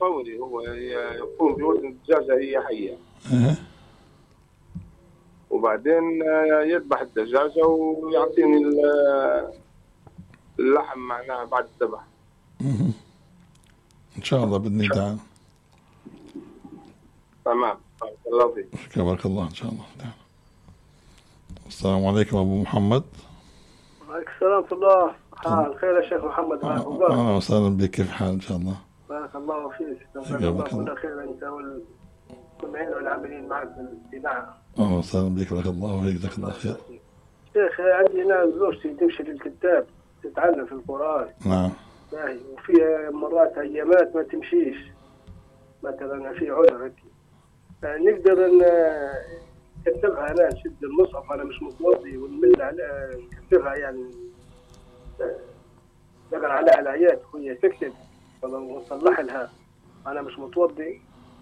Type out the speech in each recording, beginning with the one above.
فوري، هو يقوم بوزن الدجاجة هي حية، وبعدين يذبح الدجاجة ويعطيني اللحم معناها بعد الذبح. إن شاء الله بإذن الله تعالى. تمام، بارك الله فيك. بارك الله إن شاء الله تعالى. السلام عليكم أبو محمد. وعليكم السلام ورحمة الله. حال خير يا شيخ محمد. أهلا وسهلا بك، كيف حال إن شاء الله؟ بارك الله فيك. جزاك الله كل خير أنت والمستمعين والعاملين معك في الاستماع. أهلا وسهلا بك، بارك الله فيك، جزاك الله خير. شيخ عندي أنا زوجتي تمشي للكتاب تتعلم في القرآن. نعم. باهي، وفيها مرات أيامات ما تمشيش، مثلا في عذر هيك، نقدر نكتبها أنا، نشد المصحف، أنا مش متوضي ونمل على نكتبها يعني، نقرأ عليها الآيات وهي تكتب ونصلح لها، أنا مش متوضي،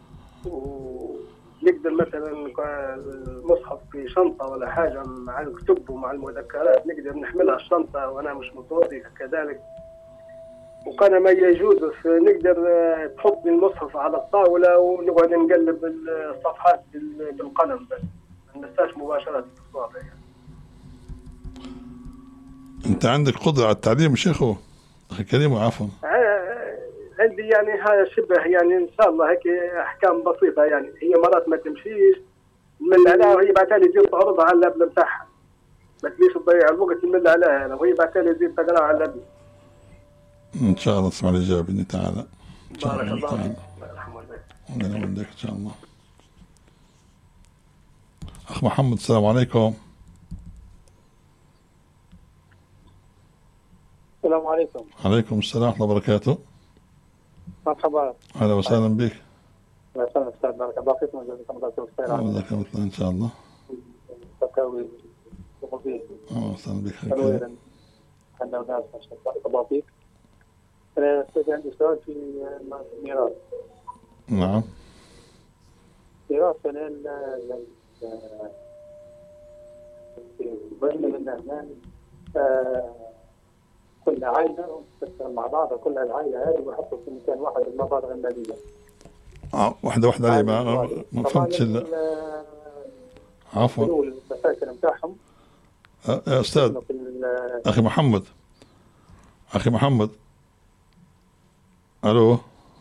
ونقدر مثلا المصحف في شنطة ولا حاجة مع الكتب ومع المذكرات، نقدر نحملها الشنطة وأنا مش متوضي كذلك. وكان ما يجوز نقدر تحط المصحف على الطاولة ونقعد نقلب الصفحات بالقلم بس، ما ننساش مباشرة الصوابع يعني. أنت عندك قدرة على التعليم شيخو أخي كريم؟ عفوا عندي يعني هذا شبه يعني إن شاء الله هيك أحكام بسيطة يعني، هي مرات ما تمشيش نمل عليها وهي بعد تالي تجي تعرضها على اللاب بتاعها، ما تجيش تضيع الوقت نمل عليها أنا، وهي بعد تالي تجي تقراها على اللاب. إن شاء الله تسمع الإجابة بإذن الله تعالى. بارك الله فيك. الله يرحمك إن شاء الله. أخ محمد السلام عليكم. السلام عليكم. عليكم السلام ورحمة الله وبركاته. مرحبا. أهلا وسهلا بك. أهلا وسهلا أستاذ، بارك الله فيكم وجزاكم الله خيرا. جزاكم الله إن شاء الله. تكاوي ومبين. أهلا وسهلا بك. تنويرا عندنا ناس ما شاء الله، بارك الله فيك. أنا أستاذ عندي سؤال في الميراث. نعم. ميراث بين الناس كل عائلة مع بعض، كل العائلة هذه ويحطوا في مكان واحد المبالغ المالية. واحدة علي ما فهمتش عفوا. المساكن بتاعهم. يا أستاذ أخي محمد، أخي محمد، ألو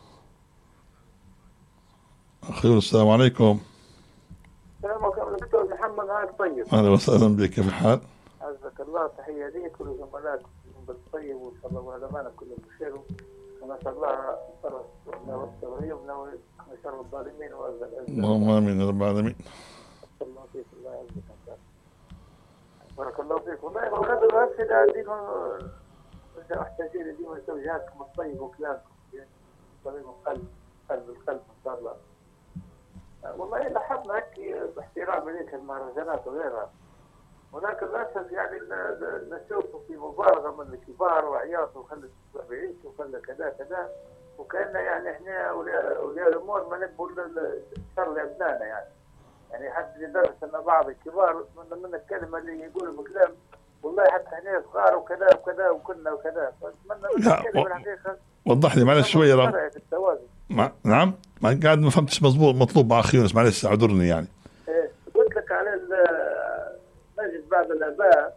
أخي، السلام عليكم. السلام عليكم دكتور محمد، معك طيب. أهلا وسهلا بك، كيف الحال؟ عزك الله، تحية ليك ولزملائك بالطيب، وإن شاء الله وهذا كله بخير، وما شاء الله واستغربنا وشر الظالمين وأذى. اللهم آمين يا رب العالمين. الله فيك، الله يعزك. بارك الله فيك. والله الغدر هسه دينه محتاجين دينه توجيهاتكم الطيب وكلامكم طيب القلب، قلب القلب إن شاء الله. والله لاحظنا هيك باحترام ليك المهرجانات وغيرها، ولكن للاسف يعني نشوفه في مبالغه من الكبار وعياط وخلي الشباب يعيش وخلي كذا كذا، وكأنه يعني احنا اولياء الامور ما نبوا الشر لابنائنا يعني حتى لدرجه ان بعض الكبار من الكلمه اللي يقولوا بكلام والله حتى احنا صغار وكذا وكذا وكنا وكذا، فاتمنى من الكلمه الحقيقه. وضح لي معلش شويه. نعم ما قاعد ما فهمتش مضبوط مطلوب مع اخي يونس، معلش اعذرني يعني. قلت لك على نجد بعض الاباء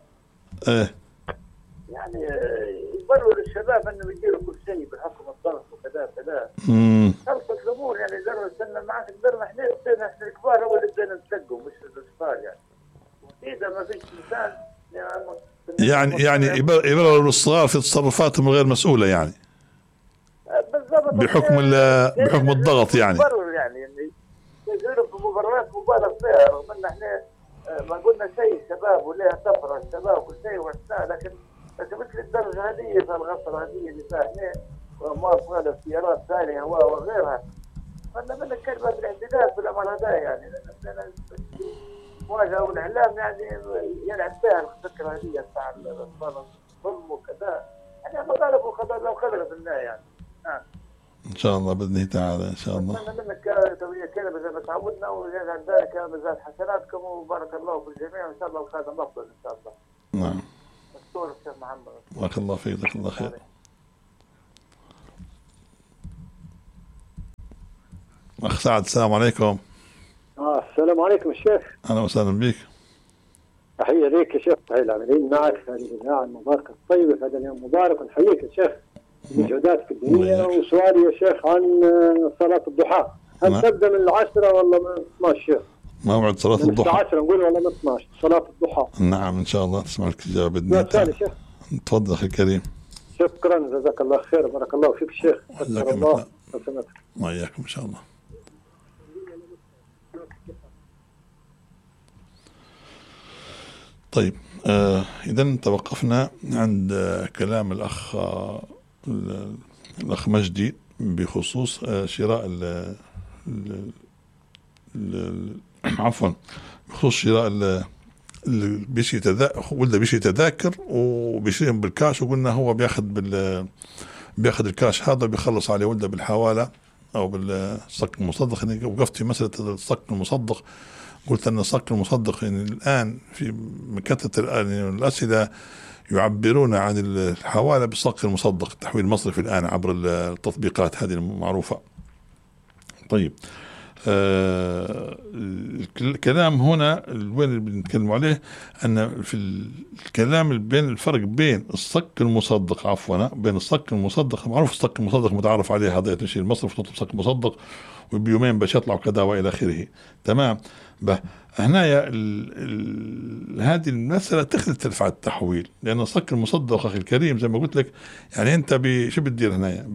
يعني يبرروا للشباب انه يديروا كل شيء بحكم الضغط وكذا كذا. خلصت الامور يعني لدرجه ان ما عاد قدرنا احنا الكبار هو اللي بدنا نتلقوا مش الصغار يعني. واذا ما فيش انسان يعني يبرروا للصغار في تصرفاتهم غير مسؤوله يعني. بحكم الضغط يعني. يعني يجرب بمبررات مبالغ فيها، رغم ان احنا ما قلنا شيء شباب وليها طفره الشباب وكل شيء وحسناه، لكن مثل الدرجه هذه فالغفره هذه اللي فيها احنا واموال صغيره سيارات ثانيه وغيرها، فانا من الكلمه بالاعتدال في الامر هذا يعني المواجهه والاعلام يعني يلعب بها الفكره هذه بتاع الظلم وكذا، يعني مطالب وقدر لو قدر بالله يعني. إن شاء الله بإذن الله تعالى إن شاء الله. أتمنى منك توجيه كلمة زي ما تعودنا، وزاد عن ذلك مزاد حسناتكم وبارك الله في الجميع، وإن شاء الله الخادم أفضل إن شاء الله. نعم. مشكور الشيخ محمد. بارك الله فيك، جزاك الله خير. أخ سعد السلام عليكم. السلام عليكم الشيخ. أهلا وسهلا بك. تحية ليك يا شيخ، تحية العاملين معك في هذه الإذاعة المباركة الطيبة في هذا اليوم المبارك، ونحييك يا شيخ بمجهوداتك الدينية. وسؤالي يا شيخ عن صلاة الضحى، هل تبدأ من 10 ولا من 12؟ موعد صلاة الضحى من 10 نقول ولا من 12 صلاة الضحى؟ نعم إن شاء الله تسمع الإجابة بإذن الله. شيخ تفضل أخي الكريم. شكرا جزاك الله خير، بارك الله فيك الشيخ. جزاك الله وإياكم إن شاء الله. طيب إذن توقفنا عند كلام الأخ مجدي بخصوص شراء عفوا بخصوص شراء بيشي ولده بيشي تذاكر وبيشتريهم بالكاش، وقلنا هو بياخذ الكاش هذا بيخلص عليه ولده بالحوالة أو بالصك المصدق. يعني وقفت في مسألة الصك المصدق، قلت أن الصك المصدق يعني الآن في كثرة يعني الأسئلة يعبرون عن الحوالة بالصك المصدق، التحويل المصرفي الآن عبر التطبيقات هذه المعروفة. طيب الكلام هنا وين اللي بنتكلم عليه، أن في الكلام بين الفرق بين الصك المصدق بين الصك المصدق، معروف الصك المصدق متعارف عليه، هذا تشيل المصرف تطلب صك مصدق وبيومين باش يطلع وكذا وإلى آخره. تمام. هنايا هذه المسألة تختلف على التحويل، لأن الصك المصدق أخي الكريم زي ما قلت لك، يعني أنت شو بتدير هنايا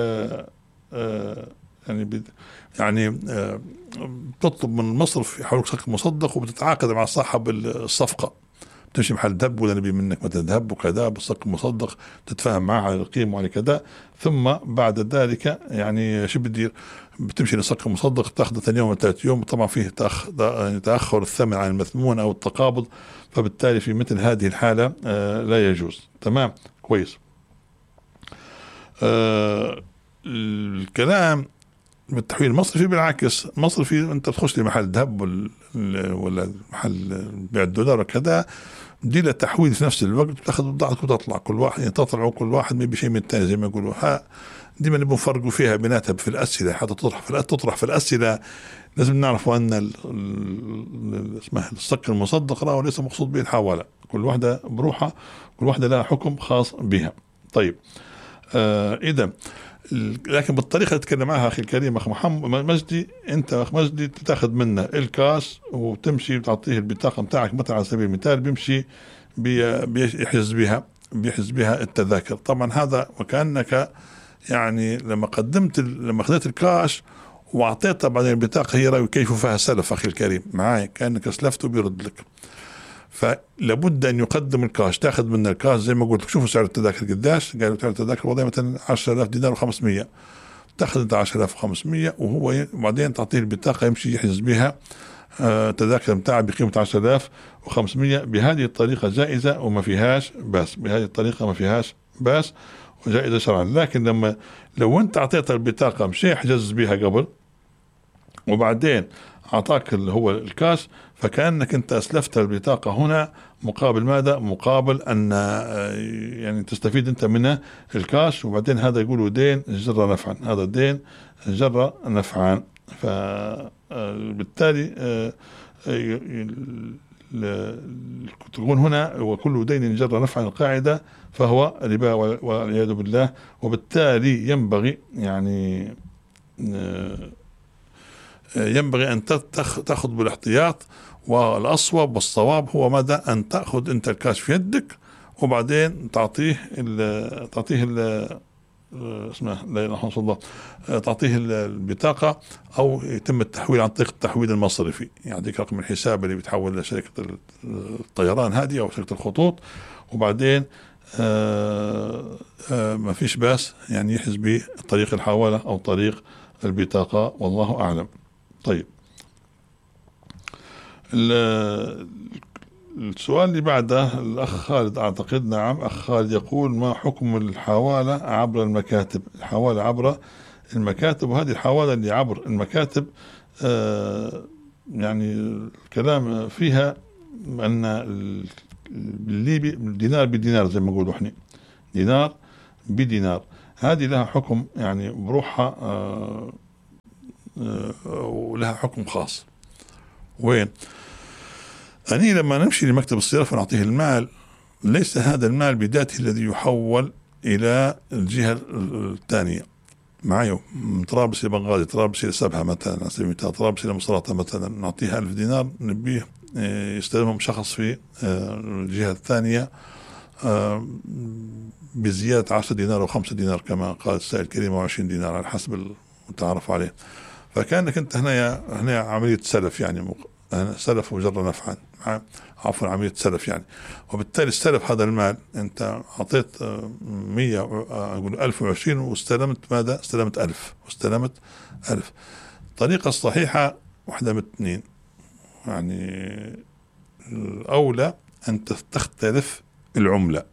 يعني بتطلب من المصرف يحولك صك مصدق، وبتتعاقد مع صاحب الصفقة، بتمشي محل ذهب ولا نبي منك مثلا ذهب وكذا بالصك المصدق، تتفاهم معه على القيمة وعلى كذا، ثم بعد ذلك يعني شو بتدير، بتمشي للصك المصدق تاخذه ثاني يوم وثالث يوم، طبعا فيه تأخر الثمن عن المثمون أو التقابض، فبالتالي في مثل هذه الحالة لا يجوز. تمام كويس. الكلام بالتحويل المصرفي بالعكس، مصرفي انت تخش لمحل ذهب ولا محل بيع الدولار وكذا، دي له تحويل في نفس الوقت، بتاخذ بضاعتك وتطلع كل واحد، يعني تطلع كل واحد ما بشيء من الثاني زي ما يقولوا. دي ما نبغى نفرقوا فيها بيناتها في الأسئلة، حتى تطرح في الأسئلة لازم نعرفوا أن اسمه الصك المصدق راه ليس مقصود به الحوالة، كل واحدة بروحها، كل واحدة لها حكم خاص بها. طيب إذا لكن بالطريقة اللي تكلم عنها أخي الكريم أخ محمد مجدي، أنت أخ مجدي تاخذ منه الكاش وتمشي وتعطيه البطاقة متاعك مثلا على سبيل المثال، بيمشي بيحجز بها التذاكر. طبعا هذا وكأنك يعني لما أخذت الكاش وأعطيتها بعدين البطاقة هي رأي كيف فيها سلف أخي الكريم معاي، كأنك سلفته بيرد لك، فلابد أن يقدم الكاش، تأخذ من الكاش زي ما قلت. شوفوا سعر التذاكر قداش، قالوا سعر التذاكر والله مثلا 10,000 دينار و500، تأخذ أنت 10,500 وهو بعدين تعطيه البطاقة يمشي يحجز بها تذاكر متاعه بقيمة 10,500. بهذه الطريقة جائزة وما فيهاش بس، بهذه الطريقة ما فيهاش بس وجائزة شرعا. لكن لو أنت أعطيت البطاقة مشي يحجز بها قبل وبعدين أعطاك هو الكاش، فكأنك أنت أسلفت البطاقة هنا مقابل ماذا؟ مقابل أن يعني تستفيد أنت منه الكاش، وبعدين هذا يقولوا دين جر نفعا، هذا دين جر نفعا. فبالتالي تكون هنا وكل دين جر نفعا القاعدة فهو ربا والعياذ بالله. وبالتالي ينبغي أن تأخذ بالاحتياط، والأصوب والصواب هو ماذا؟ أن تأخذ أنت الكاش في يدك وبعدين تعطيه اسمه لا إله إلا الله، تعطيه البطاقة أو يتم التحويل عن طريق التحويل المصرفي، يعطيك رقم الحساب اللي بيتحول لشركة الطيران هذه أو شركة الخطوط، وبعدين ما فيش باس يعني يحجز به طريق الحوالة أو طريق البطاقة، والله أعلم. طيب السؤال اللي بعده الأخ خالد أعتقد، نعم أخ خالد يقول ما حكم الحوالة عبر المكاتب؟ الحوالة عبر المكاتب، وهذه الحوالة اللي عبر المكاتب يعني الكلام فيها أن الليبي دينار بدينار زي ما نقولوا احنا، دينار بدينار، هذه لها حكم يعني بروحها ولها حكم خاص. وين؟ أني لما نمشي لمكتب الصرافة ونعطيه المال، ليس هذا المال بذاته الذي يحول إلى الجهة الثانية. معي طرابلس إلى بنغازي، طرابلس إلى سبحة مثلا على سبيل المثال، طرابلس إلى مصراتة مثلا، نعطيها 1000 دينار نبيه يستلمهم شخص في الجهة الثانية بزيادة 10 دينار أو 5 دينار كما قال السائل الكريم، و20 دينار على حسب المتعارف عليه. فكانك أنت هنا عملية سلف، يعني سلف وجر نفعا، عفوا عملية سلف يعني. وبالتالي السلف هذا المال أنت أعطيت 1020 واستلمت ماذا؟ استلمت 1000 واستلمت 1000. الطريقة الصحيحة واحدة من اثنين، يعني الأولى أن تختلف العملة،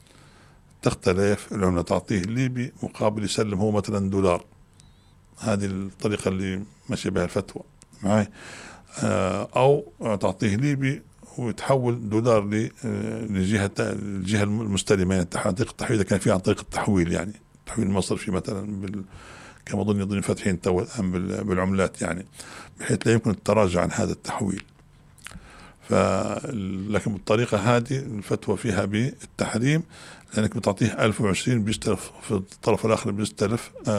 تعطيه الليبي مقابل يسلم هو مثلا دولار. هذه الطريقة اللي ماشي بها الفتوى معي. أو تعطيه ليبي ويتحول دولار الجهة المستلمة، يعني طريقة التحويل إذا كان فيها عن طريق التحويل، يعني تحويل المصرفي مثلا كما أظن فاتحين تو الآن بالعملات، يعني بحيث لا يمكن التراجع عن هذا التحويل. لكن بالطريقة هذه الفتوى فيها بالتحريم، لأنك بتعطيه 1020 بيستلف في الطرف الآخر بيستلم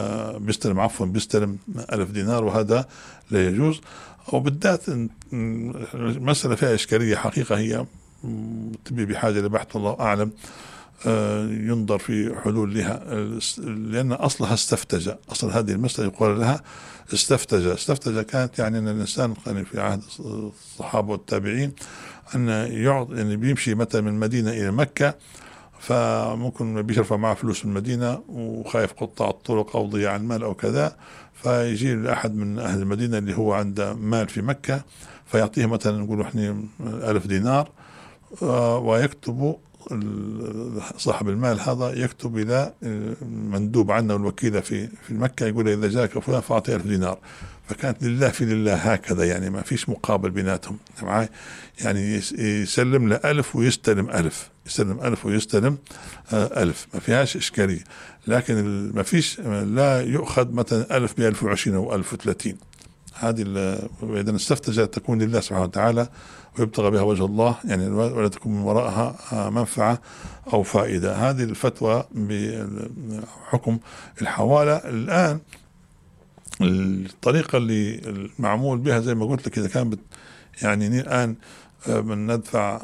1000 دينار، وهذا لا يجوز. وبالذات المسألة فيها إشكالية حقيقة، هي تبي بحاجة لبحث والله أعلم، ينظر في حلول لها، لأن أصلها استفتجة. أصل هذه المسألة يقال لها استفتجة كانت يعني أن الإنسان في عهد الصحابة والتابعين أن يعني بيمشي مثلا من المدينة إلى مكة، فممكن بيشرف معه فلوس من المدينة وخايف قطاع الطرق أو ضياع المال أو كذا، فيجي لأحد من أهل المدينة اللي هو عنده مال في مكة فيعطيه مثلا نقول احنا 1000 دينار، ويكتب صاحب المال هذا يكتب إلى مندوب عنه والوكيل في مكة يقول إذا جاك فلان فأعطي 1000 دينار. فكانت لله في لله هكذا، يعني ما فيش مقابل بيناتهم معي، يعني يسلم له 1000 ويستلم 1000، يسلم 1000 ويستلم 1000، ما فيهاش إشكالية. لكن ما فيش لا يؤخذ مثلا 1000 ب1020 أو 1030. هذه إذا استفتجت تكون لله سبحانه وتعالى ويبتغى بها وجه الله، يعني ولا تكون من وراءها منفعة أو فائدة. هذه الفتوى بحكم الحوالة. الآن الطريقة اللي المعمول بها زي ما قلت لك، إذا كان يعني الآن من ندفع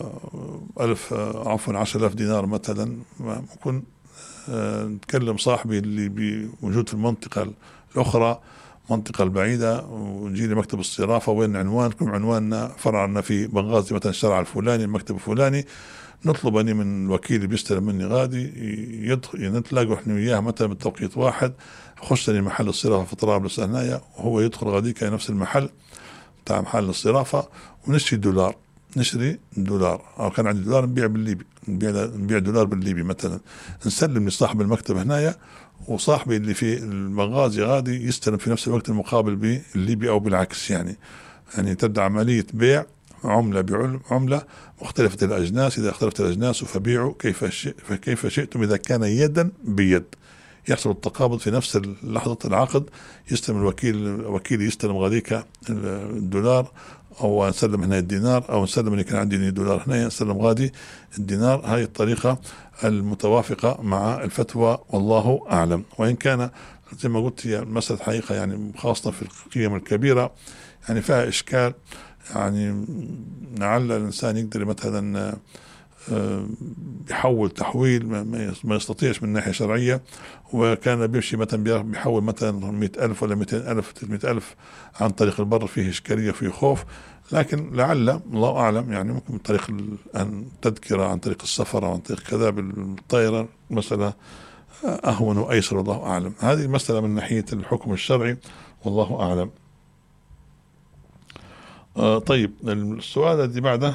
10,000 دينار مثلا، ممكن نتكلم صاحبي اللي موجود في المنطقة الأخرى، منطقة البعيدة، ونجي لمكتب الصرافة وين عنوانكم؟ عنواننا فرعنا في بنغازي مثلا، الشارع الفلاني، المكتب الفلاني، نطلب أني من الوكيل اللي بيستلم مني غادي نتلاقوا احنا وياه مثلا بالتوقيت واحد، خشني محل الصرافة في طرابلس هنايا، وهو يدخل غاديك نفس المحل بتاع محل الصرافة، ونشتري دولار، أو كان عندي دولار نبيع بالليبي، نبيع دولار بالليبي مثلا، نسلم لصاحب المكتب هنايا، وصاحبي اللي في المغازي غادي يستلم في نفس الوقت المقابل بالليبي أو بالعكس. يعني تبدأ عملية بيع عملة بعملة مختلفة الأجناس. إذا اختلفت الأجناس فبيعوا كيف شئتم، إذا كان يدا بيد يحصل التقابض في نفس لحظة العقد. يستلم الوكيل يستلم غاديك الدولار، أو نسلم هنا الدينار، أو نسلم اللي كان عندي دولار هنا نسلم غادي الدينار. هاي الطريقة المتوافقة مع الفتوى والله أعلم. وإن كان زي ما قلت هي المسألة حقيقة يعني خاصة في القيم الكبيرة يعني فيها إشكال، يعني لعل الإنسان يقدر مثلا بيحول تحويل ما يستطيعش من ناحية شرعية، وكان بيمشي مثلا بيحول مثلا 100,000 ولا 200,000 300,000 عن طريق البر، فيه إشكالية فيه خوف. لكن لعل الله أعلم يعني ممكن من طريق التذكرة عن طريق السفر أو عن طريق كذا بالطائرة مسألة أهون وأيسر، والله أعلم. هذه المسألة من ناحية الحكم الشرعي والله أعلم. طيب السؤال الذي بعده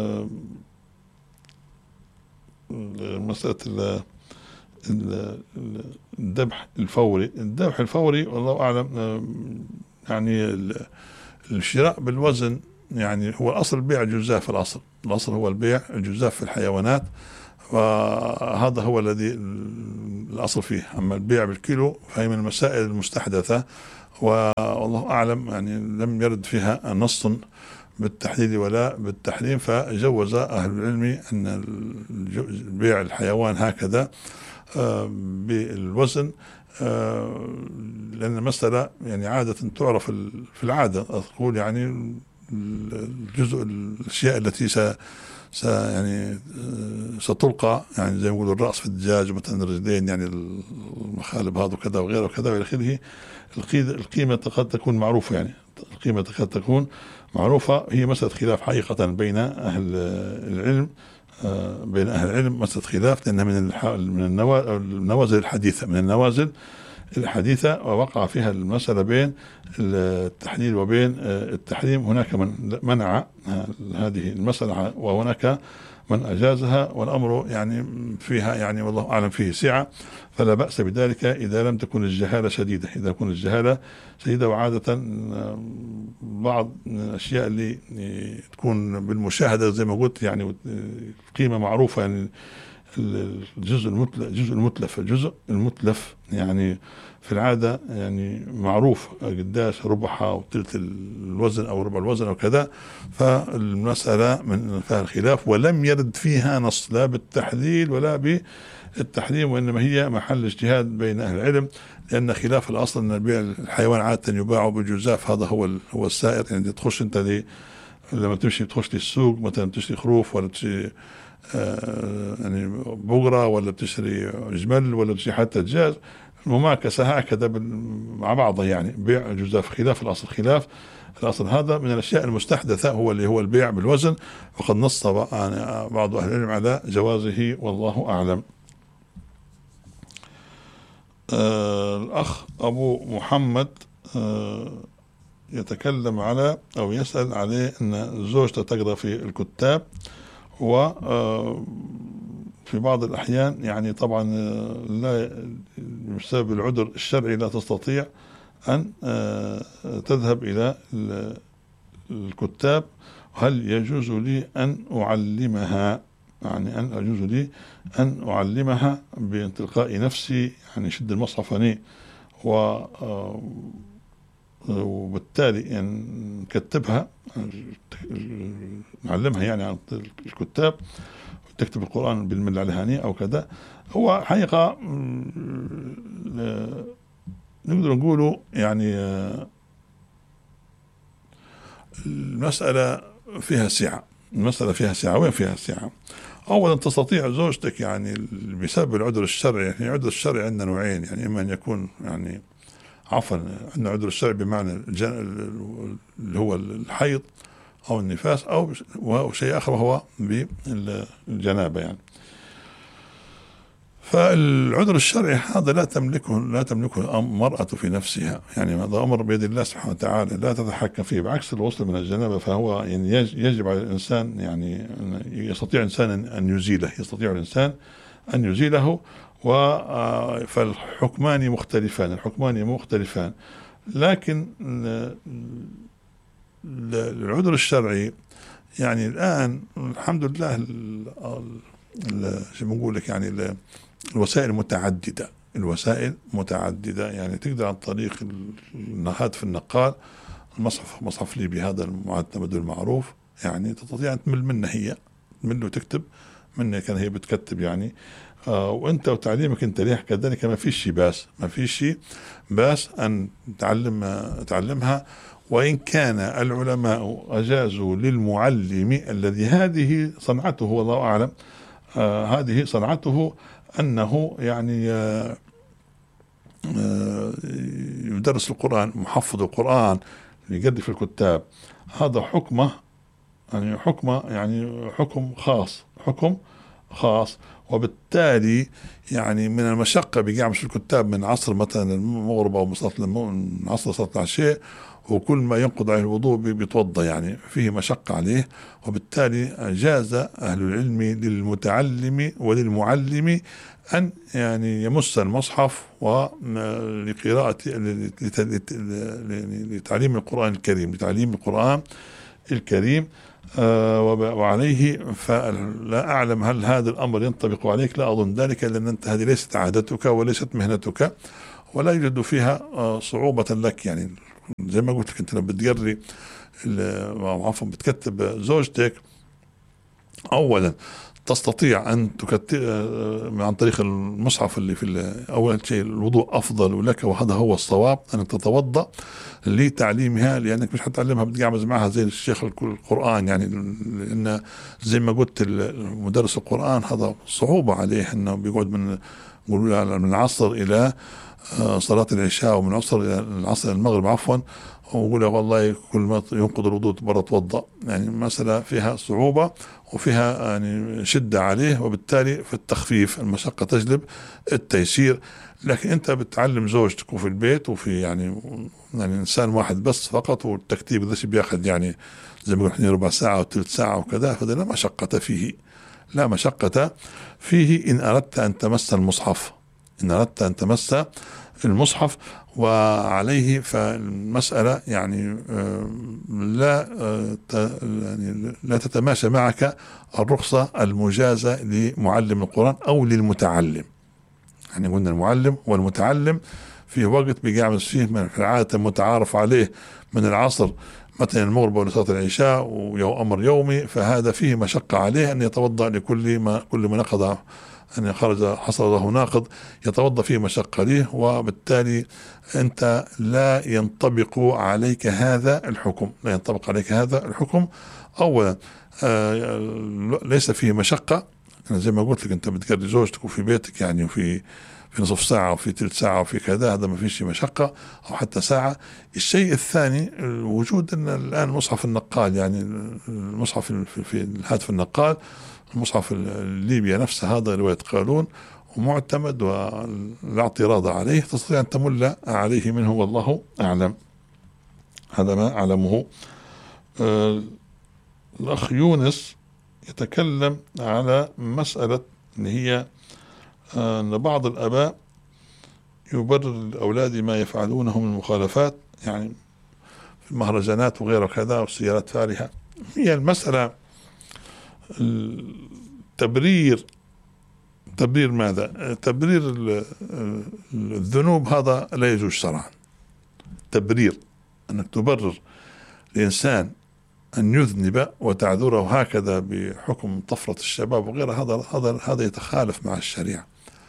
مسألة الذبح الفوري والله أعلم. يعني الشراء بالوزن، يعني هو الأصل بيع جزاف، الأصل هو البيع الجزاف في الحيوانات، وهذا هو الذي الأصل فيه. أما البيع بالكيلو فهي من المسائل المستحدثة، والله أعلم يعني لم يرد فيها نص بالتحليل ولا بالتحريم، فجوز أهل العلم أن بيع الحيوان هكذا بالوزن، لأن المسألة يعني عادة تعرف في العادة، أقول يعني الجزء الأشياء التي يعني ستلقى، يعني زي ما يقولوا الرأس في الدجاج مثلا، الرجلين يعني المخالب هذا وكذا وغيره وكذا وإلى آخره، القيمة قد تكون معروفة، يعني القيمة قد تكون معروفة. هي مسألة خلاف حقيقة بين أهل العلم، مسألة خلاف، لأنها من النوازل الحديثة، ووقع فيها المسألة بين التحليل وبين التحريم. هناك من منع هذه المسألة وهناك من أجازها، والأمر يعني فيها يعني والله أعلم فيه سعة، فلا بأس بذلك إذا لم تكن الجهالة شديدة. إذا تكون الجهالة شديدة، وعادة بعض الأشياء اللي تكون بالمشاهدة زي ما قلت يعني قيمة معروفة، يعني الجزء المتلف يعني في العادة يعني معروف قداش ربعها أو ثلث الوزن أو ربع الوزن أو كذا، فالمسألة من فيها الخلاف، ولم يرد فيها نص لا بالتحليل ولا بالتحريم، وإنما هي محل اجتهاد بين أهل العلم، لأن خلاف الأصل أن بيع الحيوان عادة يباع بالجزاف، هذا هو السائر. يعني تخش أنت لما تخش للسوق مثلا تشتري خروف ولا تشتري يعني بقرة ولا بتشتري جمل ولا بتشتري حتى دجاج، المماكسة هكذا مع بعضها، يعني بيع جزاف. خلاف الأصل هذا من الأشياء المستحدثة، هو البيع بالوزن، وقد نص بعض أهل العلم على جوازه والله أعلم. الأخ أبو محمد يتكلم على أو يسأل عليه أن زوجته تقرأ في الكتاب، وفي بعض الأحيان يعني طبعا لا بسبب العذر الشرعي لا تستطيع أن تذهب إلى الكتاب. هل يجوز لي أن أعلمها؟ يعني يجوز لي أن أعلمها بتلقاء نفسي، يعني شد المصحف هني وبالتالي يعني نكتبها، نعلمها يعني عن الكتاب، تكتب القرآن بالملة على هني أو كذا. هو حقيقة نقدر نقوله يعني المسألة فيها سعة. وين فيها سعة؟ أولا تستطيع زوجتك يعني بسبب العذر الشرعي، يعني العذر الشرعي عندنا نوعين، يعني إما أن يكون يعني عندنا عذر الشرعي بمعنى اللي هو الحيض أو النفاس، أو شيء آخر وهو بالجنابة يعني. فالعذر الشرعي هذا لا تملكه المرأة في نفسها، يعني هذا أمر بيد الله سبحانه وتعالى لا تتحكم فيه، بعكس الغسل من الجنابة، فهو يعني يجب على الإنسان، يعني يستطيع الإنسان أن يزيله. فالحكمان مختلفان، لكن العذر الشرعي يعني الآن الحمد لله شو بنقول لك، يعني الوسائل متعددة، يعني تقدر عن طريق هاتف النقال، مصحف ليبي هذا المعتمد المعروف، يعني تستطيع أن تمل منه، هي تمل وتكتب منه، كان هي بتكتب يعني. وانت وتعليمك انت ليه كذلك، ما فيش شيء باس ان تعلمها. وان كان العلماء اجازوا للمعلم الذي هذه صنعته والله اعلم، هذه صنعته انه يعني يدرس القرآن، محفظ القرآن، يقرأ في الكتاب، هذا حكم حكم خاص. وبالتالي يعني من المشقة بيقع في الكتاب من عصر مثلا المغرب أو من عصر صلاة العشاء، وكل ما ينقض عليه الوضوء بيتوضا، يعني فيه مشقة عليه. وبالتالي جاز أهل العلم للمتعلم وللمعلم أن يعني يمس المصحف ولقراءة لتعليم القرآن الكريم، وعليه. فلا أعلم هل هذا الأمر ينطبق عليك، لا أظن ذلك، لأن أنت هذه ليست عادتك وليست مهنتك، ولا يجد فيها صعوبة لك. يعني زي ما قلت لك أنت لما بتقري عفوا بتكتب زوجتك، أولا تستطيع أن تكتب عن طريق المصحف اللي في أول شيء الوضوء أفضل لك، وهذا هو الصواب، أنك تتوضأ لتعليمها، لأنك مش هتعلمها بتقعمز معها زي الشيخ القرآن. يعني لأن زي ما قلت مدرس القرآن هذا صعوبة عليه، أنه بيقعد من العصر إلى صلاة العشاء، ومن العصر إلى العصر المغرب عفوا، ويقول له والله كل ما ينقض الوضوء برا توضأ. يعني مسألة فيها صعوبة وفيها يعني شدة عليه، وبالتالي في التخفيف المشقة تجلب التيسير. لكن أنت بتعلم زوجتك وفي البيت وفي يعني إنسان واحد بس فقط، والتكتيب ذا شيء بياخذ يعني زي ما قلنا ربع ساعة أو ثلث ساعة وكذا، فهذا لا مشقة فيه، لا مشقة فيه إن أردت أن تمس المصحف، إن أردت أن تمس المصحف وعليه. فالمسألة يعني لا تتماشى معك الرخصة المجازة لمعلم القرآن أو للمتعلم. يعني قلنا المعلم والمتعلم في وقت بيقعمز فيه من العادة المتعارف عليه من العصر مثلا المغرب ولصلاة العشاء أمر يومي، فهذا فيه مشقة عليه أن يتوضأ لكل ما نقض، أن حصل له ناقض يتوضأ فيه مشقة ليه، وبالتالي أنت لا ينطبق عليك هذا الحكم، لا ينطبق عليك هذا الحكم. أولا ليس فيه مشقة، أنا زي ما قلت لك أنت بتقري زوجتك وفي بيتك يعني في نصف ساعة وفي ثلث ساعة وفي كذا، هذا ما فيش مشقة أو حتى ساعة. الشيء الثاني وجود أن الآن مصحف النقال، يعني المصحف في الهاتف النقال، المصحف الليبيا نفسه هذا رواية قالون ومعتمد ولا اعتراض عليه، تستطيع أن تمل عليه منه والله أعلم. هذا ما أعلمه. الأخ يونس يتكلم على مسألة اللي هي أن بعض الآباء يبرر لأولاد ما يفعلونه من المخالفات، يعني في المهرجانات وغيره كذا والسيارات فارهة. هي المسألة تبرير ماذا؟ تبرير الذنوب هذا لا يجوز شرعا. تبرير أنك تبرر الإنسان أن يذنب وتعذره هكذا بحكم طفرة الشباب وغيره، هذا يتخالف مع الشريعة.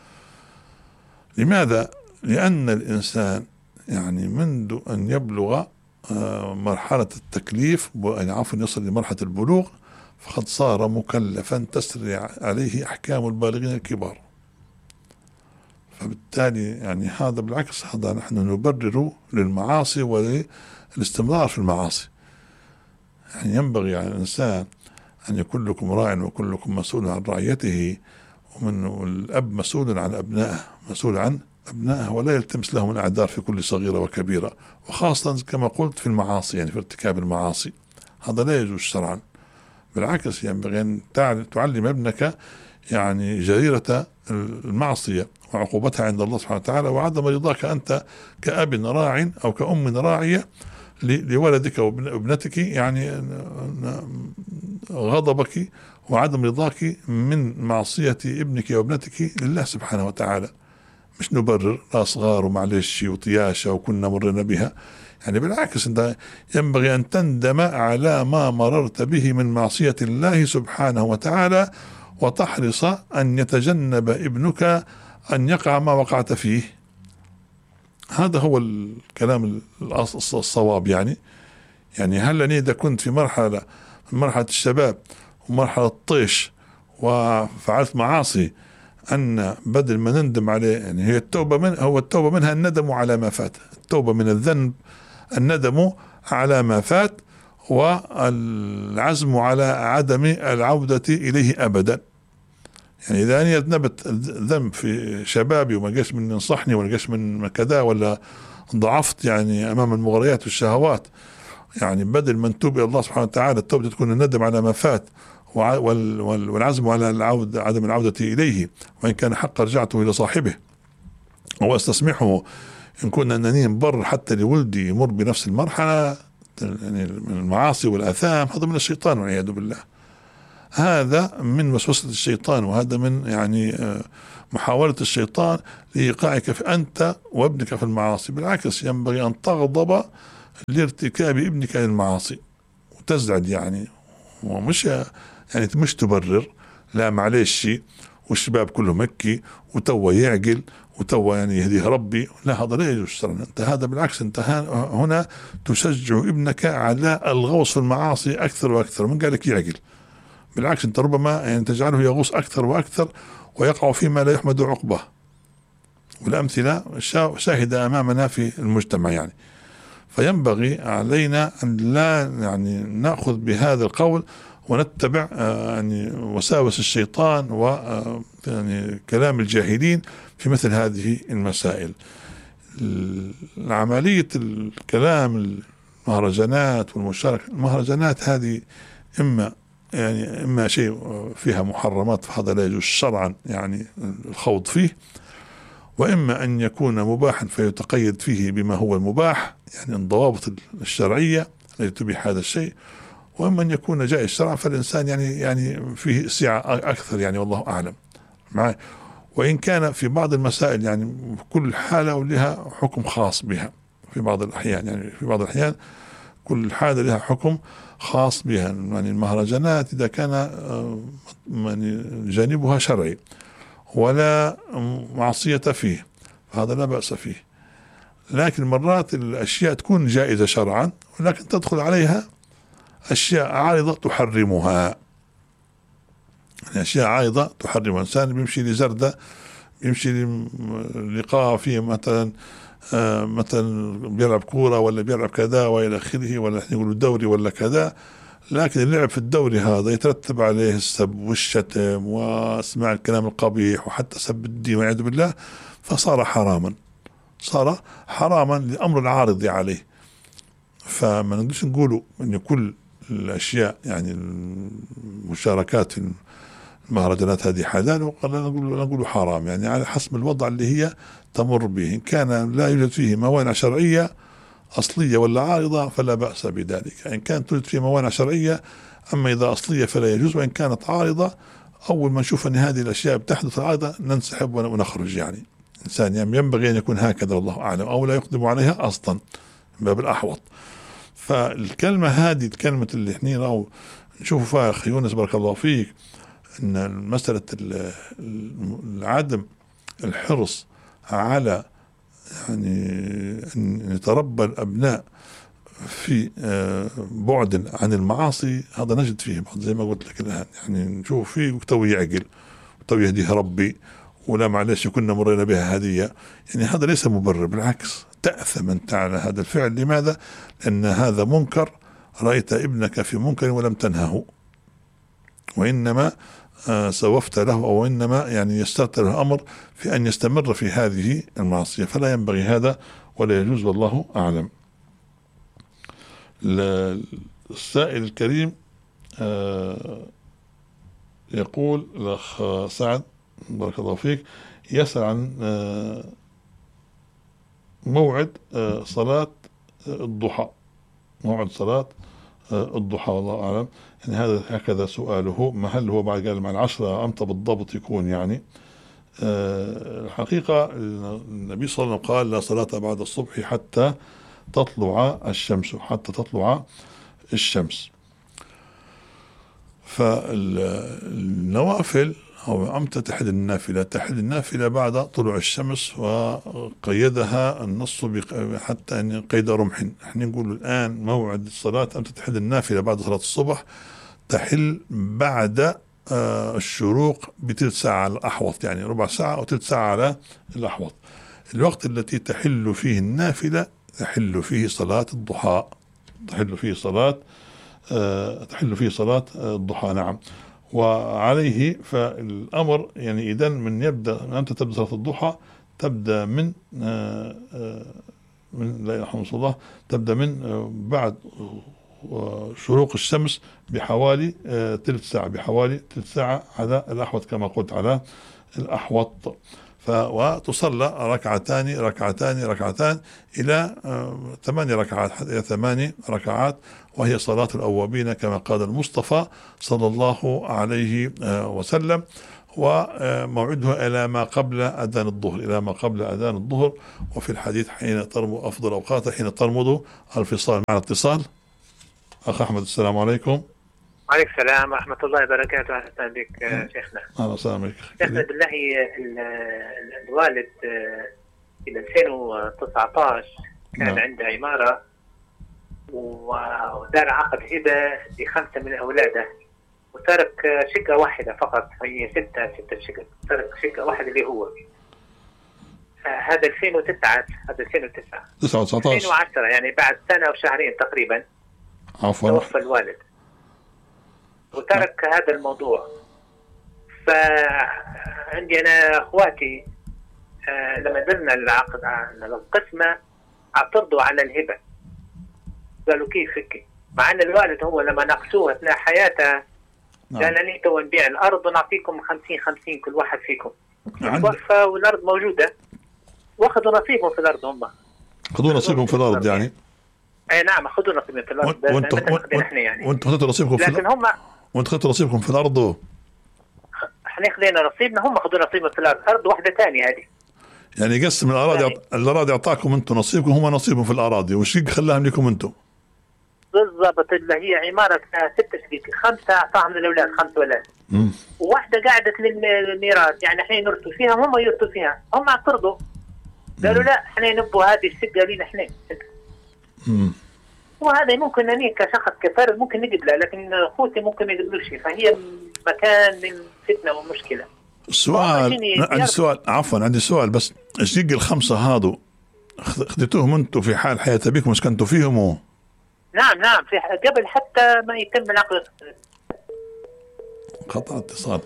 لماذا؟ لأن الإنسان يعني منذ أن يبلغ مرحلة التكليف عفوا يصل لمرحلة البلوغ فقد صار مكلفا تسري عليه أحكام البالغين الكبار. فبالتالي يعني هذا بالعكس، هذا نحن نبرر للمعاصي وللاستمرار في المعاصي. يعني ينبغي على الإنسان أن يكون لكم راع وكلكم مسؤول عن رعيته، والأب مسؤول عن أبنائه، ولا يلتمس لهم الأعذار في كل صغيرة وكبيرة، وخاصة كما قلت في المعاصي، يعني في ارتكاب المعاصي، هذا لا يجوز شرعا. بالعكس ينبغي أن تعلم ابنك يعني جريرة المعصية وعقوبتها عند الله سبحانه وتعالى، وعدم رضاك أنت كأب راع أو كأم راعية لولدك وابنتك، يعني غضبك وعدم رضاك من معصية ابنك وابنتك لله سبحانه وتعالى. مش نبرر لا صغار ومعلش وطياشة وكنا مرنا بها، يعني بالعكس أنت ينبغي أن تندم على ما مررت به من معصية الله سبحانه وتعالى، وتحرص أن يتجنب ابنك أن يقع ما وقعت فيه. هذا هو الكلام الصواب. يعني هل أنا إذا كنت في مرحلة الشباب ومرحلة الطيش وفعلت معاصي أن بدل ما نندم عليه، يعني هي التوبة منها الندم على ما فات. التوبة من الذنب الندم على ما فات، والعزم على عدم العودة إليه أبدا. يعني إذا أنا أذنبت ذنب في شبابي وما جاش من ينصحني ولا جاش من كذا، ولا ضعفت يعني أمام المغريات والشهوات، يعني بدل ما نتوب إلى الله سبحانه وتعالى التوبة تكون الندم على ما فات والعزم على عدم العودة إليه، وإن كان حقا رجعته إلى صاحبه واستسمحه إن كنا أنني بر حتى لولدي يمر بنفس المرحلة يعني من المعاصي والآثام. هذا من الشيطان والعياذ بالله. هذا من وسوسة الشيطان، وهذا من يعني محاولة الشيطان لإيقاعك في أنت وابنك في المعاصي. بالعكس ينبغي أن تغضب لارتكاب ابنك للمعاصي وتزعج يعني، ومش يعني مش تبرر، لا معلش والشباب كله مكي وتوا يعقل وتوا يعني يهديه ربي، لا هذا لا يجوز شرعا. انت هذا بالعكس انت هنا تشجع ابنك على الغوص في المعاصي اكثر واكثر. من قالك يعقل؟ بالعكس انت ربما يعني تجعله يغوص اكثر واكثر ويقع فيما لا يحمد عقبه، والامثله شاهده امامنا في المجتمع يعني. فينبغي علينا ان لا يعني ناخذ بهذا القول ونتبع يعني وساوس الشيطان و يعني كلام الجاهلين في مثل هذه المسائل. عملية الكلام المهرجانات والمشاركة، المهرجانات هذه إما شيء فيها محرمات فهذا لا يجوز شرعا يعني الخوض فيه، وإما أن يكون مباحا فيتقيد فيه بما هو المباح يعني الضوابط الشرعية التي تبيح هذا الشيء، وإما أن يكون جائز شرعا فالإنسان يعني فيه سعة أكثر يعني، والله أعلم معي. وإن كان في بعض المسائل يعني كل حالة لها حكم خاص بها في بعض الأحيان، يعني في بعض الأحيان كل حالة لها حكم خاص بها. يعني المهرجانات إذا كان يعني جانبها شرعي ولا معصية فيه فهذا لا بأس فيه، لكن مرات الأشياء تكون جائزة شرعا ولكن تدخل عليها أشياء عارضة تحرمها، يعني أشياء عارضة تحرمها. إنسان بيمشي لزردة، بيمشي لقاء فيه مثلا بيلعب كورة ولا بيلعب كذا وإلى آخره، ولا احنا نقول دوري ولا كذا، لكن اللعب في الدوري هذا يترتب عليه السب والشتم واسماع الكلام القبيح وحتى سب الدين والعياذ بالله، فصار حراما، صار حراما لأمر العارض عليه. فما نقدرش نقولوا أن كل الأشياء يعني المشاركات في المهرجانات هذه حلال ونقول حرام، يعني على حسب الوضع اللي هي تمر به. إن كان لا يوجد فيه موانع شرعية أصلية ولا عارضة فلا بأس بذلك، إن كانت توجد فيه موانع شرعية، أما إذا أصلية فلا يجوز، وإن كانت عارضة أول ما نشوف أن هذه الأشياء بتحدث عارضة ننسحب ونخرج. يعني إنسان يعني ينبغي أن يكون هكذا والله أعلم، أو لا يقدم عليها أصلا من باب الأحوط. فالكلمة هذه الكلمة اللي احنا نشوف فيها أخي يونس بارك الله فيك أن مسألة العدم الحرص على يعني أن يتربى الأبناء في بعد عن المعاصي، هذا نجد فيه زي ما قلت لك الآن، يعني نشوف فيه وتوي يعقل وتوي يهديه ربي ولا معلش كنا مرينا بها هدية، يعني هذا ليس مبرر، بالعكس تأثم أنت على هذا الفعل. لماذا؟ لأن هذا منكر، رأيت ابنك في منكر ولم تنهه، وإنما سوفت له، أو إنما يعني يسترت له الأمر في أن يستمر في هذه المعصية، فلا ينبغي هذا ولا يجوز والله أعلم. السائل الكريم يقول الأخ سعد بارك الله فيك يسأل عن موعد صلاة الضحى، موعد صلاة الضحى والله أعلم. يعني هذا هكذا سؤاله، ما هل هو بعد قال مع 10 أمتى بالضبط يكون يعني؟ الحقيقة النبي صلى الله عليه وسلم قال لا صلاة بعد الصبح حتى تطلع الشمس، حتى تطلع الشمس. فالنوافل أو أمتى تحل النافلة؟ تحل النافلة بعد طلوع الشمس، وقيدها النص حتى أن قيد رمح. احنا نقول الآن موعد الصلاة أمتى تحل النافلة بعد صلاة الصبح؟ تحل بعد الشروق بثلث ساعة على الأحوط، يعني ربع ساعة أو ثلث ساعة على الأحوط. الوقت التي تحل فيه النافلة تحل فيه صلاة الضحى، تحل فيه صلاة الضحى. نعم. وعليه فالأمر يعني إذن من يبدأ أنت تبدأ صلاة الضحى تبدأ من لا يرحم الله، تبدأ من بعد شروق الشمس بحوالي ثلث ساعة، بحوالي ثلث ساعة على الأحوط كما قلت على الأحوط. وتصلى ركعتان إلى 8 ركعات، إلى 8 ركعات، وهي صلاة الأوابين كما قال المصطفى صلى الله عليه وسلم. وموعدها إلى ما قبل أذان الظهر، وفي الحديث حين ترمض أفضل أوقاته حين ترمض الفصال. مع الاتصال أخ أحمد، السلام عليكم. وعليكم السلام ورحمة الله وبركاته. أهلا بك شيخنا. أهلا وسهلا بك شيخنا. بالله الوالد في 2019 كان عنده عمارة ودار عقد هبة ل5 من أولاده، وترك شقة واحدة فقط، هي 6 شقق، ترك شقة واحدة اللي هو هذا 2009 2010 يعني بعد سنة وشهرين تقريبا توفى الوالد وترك هذا الموضوع. فعندي أنا أخواتي لما درنا العقد على القسمة اعترضوا على الهبة، قالوا كيف هيك، مع أن الوالد هو لما ناقشوه أثناء حياته قال لي تو نبيع الأرض ونعطيكم 50-50 كل واحد فيكم. توفى والأرض موجودة واخذوا نصيبهم في الأرض. هم خذوا نصيبهم في الأرض يعني. أي نعم خذوا نصيبهم في الأرض. وانتم خذتوا نصيبكم في الأرض. وانتم خذتوا نصيبكم في الأرض. احنا خذينا نصيبنا، هم خذوا نصيبهم في الأرض. أرض واحدة ثانية هذه. يعني قسم الأراضي أعطاكم أنتم نصيبكم، هم نصيبهم في الأراضي، والشق خلاهم لكم أنتم. بالضبط. اللي هي عمارة 6 شقق، 5 أعطاهم للأولاد، 5 أولاد. وواحدة قعدت للميراث، يعني احنا نرثوا فيها هم يرثوا فيها. هم اعترضوا قالوا لا احنا نبوا هذه الشقة لينا احنا. وهذا ممكن أني كشخص كفرد ممكن نقبله، لكن أخوتي ممكن ما يقبلوش، فهي مكان للفتنة ومشكلة. عندي سؤال بس. الشقة ال5 هذو خذيتوهم انتم في حال حياة أبيكم سكنتوا فيهم؟ نعم في قبل حتى ما يتم العقد. قطع اتصال.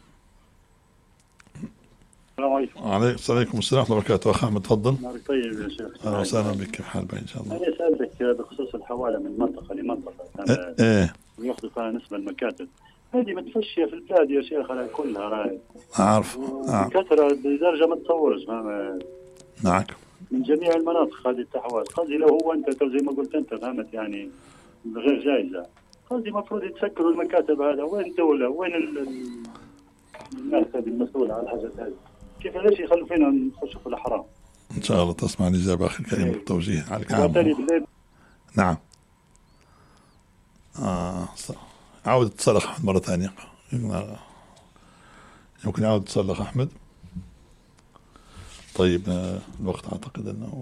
السلام عليكم. وعليكم السلام ورحمة الله وبركاته. أخ أحمد تفضل. نهارك طيب يا شيخ. أهلا وسهلا بك، كيف حالك إن شاء الله؟ أنا سألتك بخصوص الحوالة من منطقة لمنطقة ويأخذوا فيها نسبة المكاتب، هذه متفشية في البلاد يا شيخ على كلها راي. أعرف. كثرة بدرجة ما تتصورش. نعم. من جميع المناطق هذه التحوال. قصدي لو هو أنت زي ما قلت أنت فهمت يعني غير جائزة، قصدي المفروض يتسكروا المكاتب هذا. وين الدولة؟ وين الناس هذه المسؤولة على الحاجة هذه؟ كيف ليش يخلوا فينا نخش في الحرام؟ إن شاء الله تسمع الإجابة أخي الكريم بالتوجيه عليك. نعم. عاود اتصال أحمد مرة ثانية، يمكن عاود اتصال أخ أحمد. طيب الوقت أعتقد أنه هو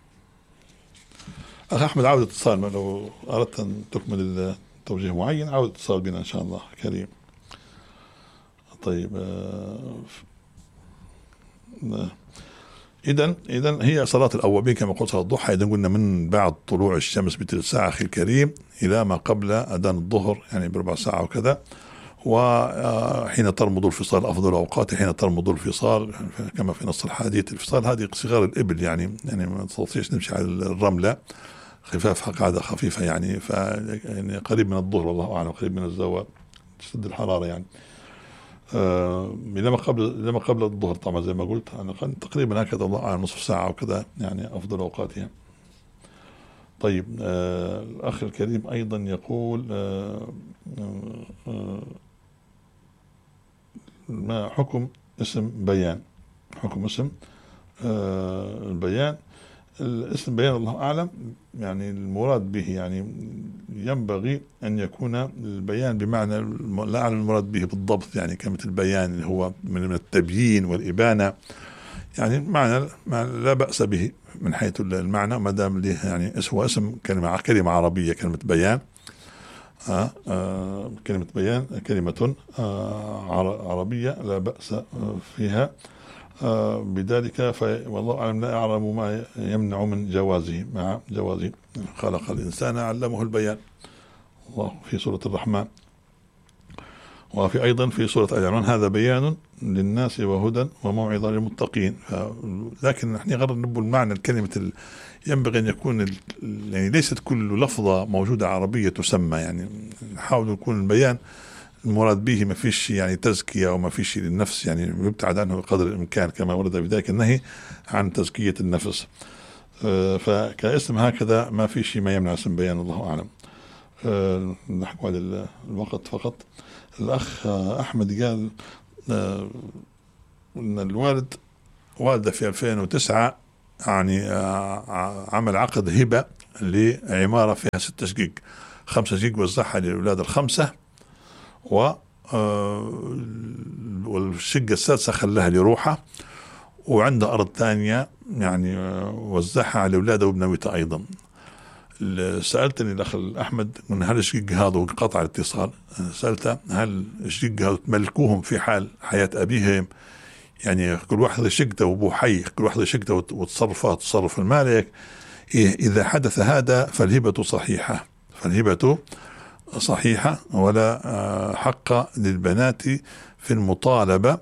أخ أحمد عاود اتصال، لو أردت أن تكمل التوجيه معين عاود اتصال بنا إن شاء الله كريم. طيب إذن هي صلاة الأوابين كما قلت صلاة الضحى. إذن قلنا من بعد طلوع الشمس بثلث ساعة أخي الكريم إلى ما قبل أذان الظهر يعني بربع ساعة وكذا. وحين ترمض الفصال أفضل أوقاته حين ترمض الفصال كما في نص الحديث. الفصال هذه صغار الإبل يعني ما تستطيعش نمشي على الرملة، خفاف قاعدة خفيفة يعني يعني قريب من الظهر والله أعلم، قريب من الزوال تشد الحرارة يعني. لما قبل الظهر طبعا زي ما قلت أنا تقريبا هكذا الله أعلم نصف ساعة وكذا يعني أفضل أوقاتها. طيب الأخ الكريم أيضا يقول ما حكم اسم بيان؟ حكم اسم البيان. الاسم بيان الله أعلم يعني المراد به يعني ينبغي أن يكون البيان بمعنى لا أعلم المراد به بالضبط يعني كلمة البيان اللي هو من التبيين والإبانة يعني معنى لا بأس به من حيث المعنى ما دام له يعني هو اسم كلمة عربية كلمة بيان. كلمة بيان كلمة عربية لا بأس فيها بذلك. والله أعلم لا أعلم ما يمنع من جوازه مع جوازه. خلق الإنسان علمه البيان الله في سورة الرحمن، وفي أيضا في سورة آل عمران هذا بيان للناس وهدى وموعظة للمتقين. لكن نحن غير نبو المعنى الكلمة ينبغي أن يكون يعني ليست كل لفظة موجودة عربية تسمى يعني نحاول يكون البيان المراد به ما فيش يعني تزكية أو ما فيش للنفس، يعني يبتعد عنه بقدر الإمكان كما ورد في ذلك النهي عن تزكية النفس. فكاسم هكذا ما في شيء ما يمنع اسم بيان، الله أعلم. نحكي على الوقت فقط. الأخ أحمد قال أن الوالد والده في 2009 يعني عمل عقد هبة لعمارة فيها 6 شقق، 5 شقق وزعها للأولاد ال5 والشقة السادسة خلاها لروحه، وعنده أرض ثانية يعني وزعها على أولاده وابنويته أيضا. سألتني الأخ أحمد من هل الشقق هذا، وقطع الاتصال، سألته هل الشقق هذا تملكوهم في حال حياة أبيهم؟ يعني كل واحد شقته وأبوه حي، كل واحد شقته وتصرفات تصرف المالك. إذا حدث هذا فالهبة صحيحة، فالهبة صحيحة، ولا حق للبنات في المطالبة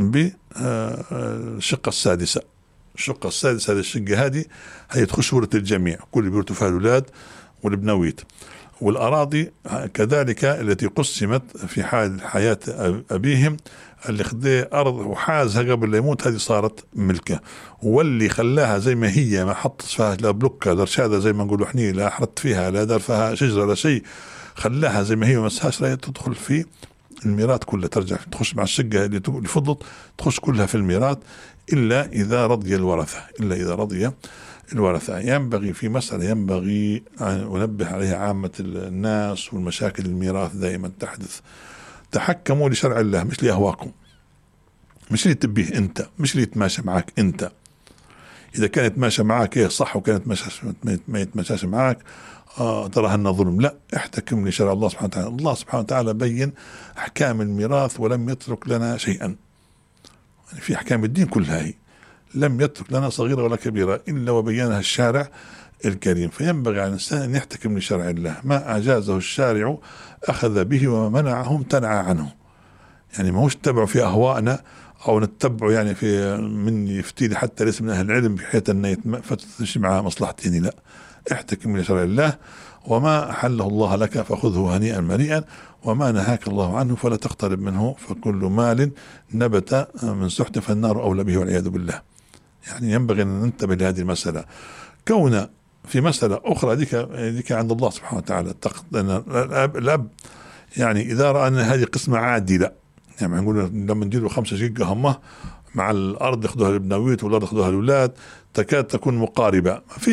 بالشقة السادسة. الشقة السادسة هذه الشقة هذه هي تخش ورث الجميع، كل بيورثوا فيها الأولاد والبنويت. والأراضي كذلك التي قسمت في حال حياة أبيهم، اللي خديه أرض وحازها قبل لا يموت هذه صارت ملكه، واللي خلاها زي ما هي، ما حط فيها لا بلوكة لا رشادة زي ما نقولوا احنا، لا حرت فيها لا دار فيها شجرة لا شيء، خلاها زي ما هي ومسهاش، لا تدخل في الميراث كلها، ترجع تخش مع الشقة اللي فضلت تخش كلها في الميراث، إلا إذا رضي الورثة، إلا إذا رضي الورثة. ينبغي في مسألة ينبغي أن أنبه عليها عامة الناس، والمشاكل الميراث دائما تحدث. تحكموا لشرع الله مش لأهواكم، مش اللي تبيه أنت، مش اللي يتماشى معك أنت. إذا كانت ماشى معك إيه صح، وكانت ما يتماشاش معك ترى هن ظلم. لا، احتكم لشرع الله سبحانه وتعالى. الله سبحانه وتعالى بين أحكام الميراث ولم يترك لنا شيئا، يعني في أحكام الدين كلها هي لم يترك لنا صغيرة ولا كبيرة إلا وبينها الشارع الكريم. فينبغي على الإنسان أن يحتكم لشرع الله، ما أجازه الشارع أخذ به، وما منعه امتنع عنه. يعني ما هوش تتبعوا في أهوائنا أو نتبعوا يعني في من يفتيلي حتى ليس من أهل العلم بحيث أن فتش مع مصلحتين. لا، احتكم لشرع الله، وما أحله الله لك فخذه هنيئا مريئا، وما نهاك الله عنه فلا تقترب منه، فكل مال نبت من سحت فالنار أولى به والعياذ بالله. يعني ينبغي أن ننتبه لهذه المسألة. كون في مسألة أخرى ذيك عند الله سبحانه وتعالى، الأب يعني إذا رأى أن هذه قسمة عادلة، يعني نقول لما نديروا 5 شقق همه مع الأرض يأخذوها الابنويت والأرض يأخذوها الأولاد، تكاد تكون مقاربة،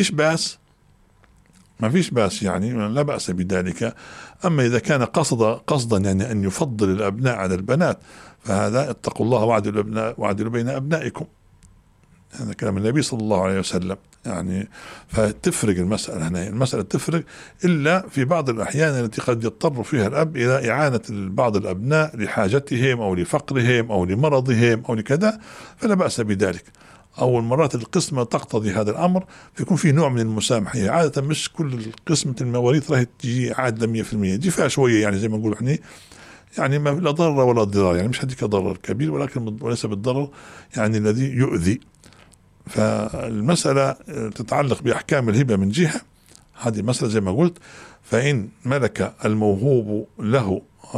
ما فيش بأس يعني لا بأس بذلك. أما إذا كان قصدا يعني أن يفضل الأبناء على البنات، فهذا اتقوا الله واعدلوا بين أبنائكم، هذا كلام النبي صلى الله عليه وسلم. يعني فتفرق المسألة هنا، المسألة تفرق إلا في بعض الأحيان التي قد يضطر فيها الأب إلى إعانة بعض الأبناء لحاجتهم أو لفقرهم أو لمرضهم أو لكذا، فلا بأس بذلك. أول مرات القسمة تقتضي هذا الأمر، فيكون فيه نوع من المسامحة. عادة مش كل قسمة المواريث راح تجي عادلة 100%، دي فيها شوية يعني زي ما نقول احنا، يعني ما لا ضرر ولا ضرار، يعني مش هديك ضرر كبير ولكن وليس بالضرر يعني الذي يؤذي. فالمسألة تتعلق بأحكام الهبة من جهة، هذه المسألة زي ما قلت، فإن ملك الموهوب له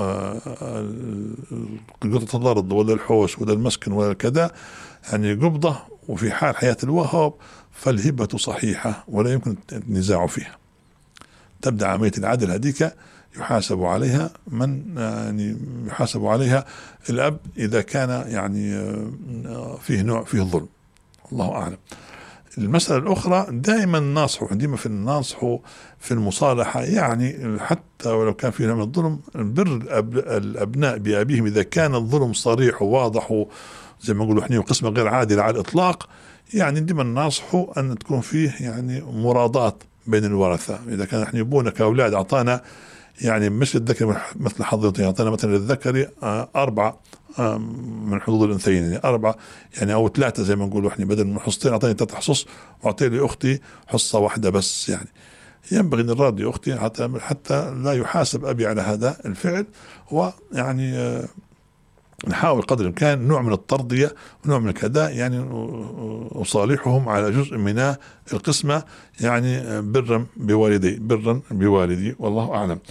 قطعة الأرض ولا الحوش ولا المسكن ولا كذا يعني قبضة، وفي حال حياة الوهاب فالهبة صحيحة ولا يمكن النزاع فيها. تبدأ عملية العدل هذيك يحاسب عليها يعني يحاسب عليها الأب إذا كان يعني فيه نوع فيه ظلم، الله أعلم. المسألة الأخرى دائما ناصحوا في المصالحة، يعني حتى ولو كان فيه نوع من الظلم، بر الأبناء بأبيهم إذا كان الظلم صريح وواضح زي ما نقولوا احنا قسمة غير عادلة على الإطلاق، يعني دائما ناصحوا أن تكون فيه يعني مراضات بين الورثة. إذا كان احنا يبونا كأولاد أعطانا يعني مش الذكر مثل حظ الأنثيين، أعطانا مثلا للذكر 4 من حظوظ الأنثيين، يعني 4 يعني أو 3 زي ما نقولوا احنا، بدل من حصتين أعطاني 3 حصص، وأعطي لي أختي حصة واحدة بس. يعني ينبغي أن نراضي أختي حتى لا يحاسب أبي على هذا الفعل، ويعني نحاول قدر الإمكان نوع من الترضية ونوع من الكذا، يعني أصالحهم على جزء من القسمة، يعني برا بوالدي والله أعلم.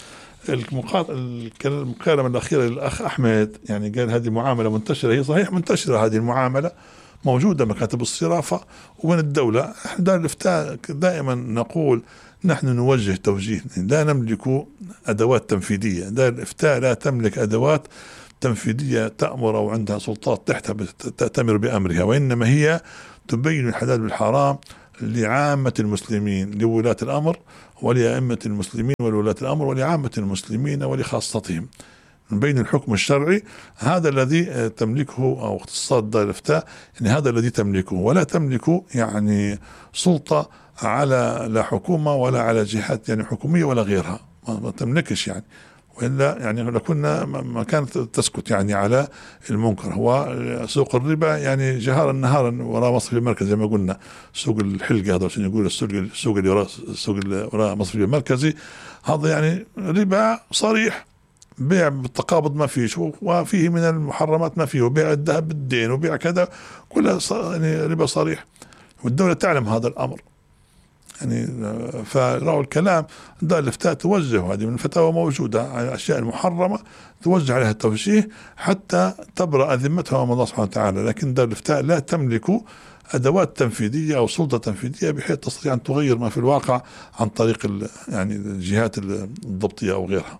المكالمة الأخيرة للأخ أحمد، يعني قال هذه معاملة منتشرة، هي صحيح منتشرة هذه المعاملة، موجودة مكاتب الصرافة ومن الدولة. احنا دار الإفتاء دائما نقول نحن نوجه توجيه، لا نملك أدوات تنفيذية. دار الإفتاء لا تملك أدوات تنفيذية تأمر أو عندها سلطات تحتها تأتمر بأمرها، وإنما هي تبين الحلال والحرام لعامة المسلمين، لولاة الأمر ولأئمة المسلمين ولولاة الأمر ولعامة المسلمين ولخاصتهم، من بين الحكم الشرعي. هذا الذي تملكه أو اختصاص دار الإفتاء، يعني هذا الذي تملكه، ولا تملك يعني سلطة على لا حكومة ولا على جهات يعني حكومية ولا غيرها، ما تملكش يعني، وإلا يعني لكنا ما كانت تسكت يعني على المنكر. هو سوق الربا يعني جهارا نهارا وراء مصرفي المركزي، زي ما قلنا سوق الحلقة هذا عشان يقول السوق اللي وراء مصرفي المركزي، هذا يعني ربا صريح، بيع بالتقابض ما فيش، وفيه من المحرمات ما فيه، وبيع الذهب بالدين وبيع كذا، كلها يعني ربا صريح، والدولة تعلم هذا الأمر يعني. فرأوا الكلام دار الإفتاء توجه، هذه من الفتاوى موجودة على الأشياء المحرمة توجه عليها التوجيه حتى تبرأ ذمتها أمام الله سبحانه وتعالى. لكن دار الإفتاء لا تملك أدوات تنفيذية أو سلطة تنفيذية بحيث تستطيع أن تغير ما في الواقع عن طريق يعني الجهات الضبطية أو غيرها.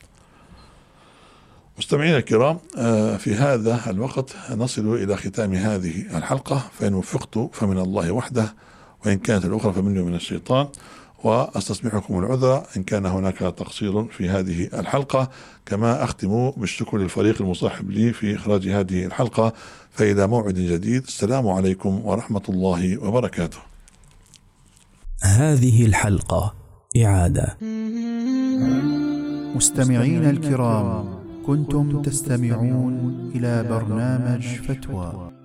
مستمعينا الكرام، في هذا الوقت نصل إلى ختام هذه الحلقة، فإن وفقت فمن الله وحده، وإن كانت الأخرى فمني ومن الشيطان، وأستسمحكم العذر إن كان هناك تقصير في هذه الحلقة. كما أختم بالشكر للفريق المصاحب لي في إخراج هذه الحلقة، فإلى موعد جديد، السلام عليكم ورحمة الله وبركاته. هذه الحلقة إعادة. مستمعين الكرام، كنتم تستمعون إلى برنامج فتوى